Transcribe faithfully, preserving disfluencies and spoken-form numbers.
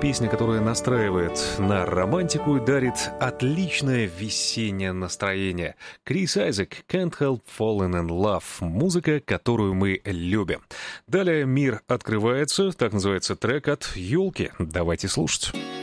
песня, которая настраивает на романтику и дарит отличное весеннее настроение. Крис Айзек, Can't Help Falling in Love. Музыка, которую мы любим. Далее «Мир открывается», так называется трек от «Ёлки». Давайте слушать.